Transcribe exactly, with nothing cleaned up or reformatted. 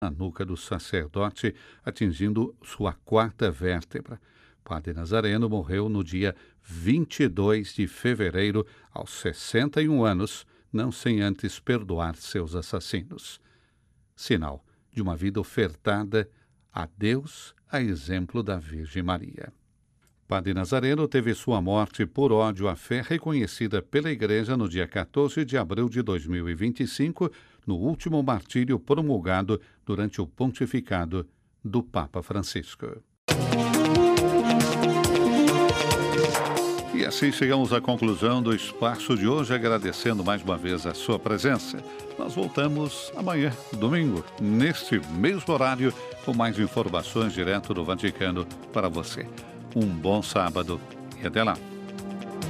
na nuca do sacerdote, atingindo sua quarta vértebra. Padre Nazareno morreu no dia vinte e dois de fevereiro, aos sessenta e um anos, não sem antes perdoar seus assassinos. Sinal de uma vida ofertada a Deus, a exemplo da Virgem Maria. Padre Nazareno teve sua morte por ódio à fé reconhecida pela Igreja no dia quatorze de abril de dois mil e vinte e cinco, no último martírio promulgado durante o pontificado do Papa Francisco. E assim chegamos à conclusão do espaço de hoje, agradecendo mais uma vez a sua presença. Nós voltamos amanhã, domingo, neste mesmo horário, com mais informações direto do Vaticano para você. Um bom sábado e até lá.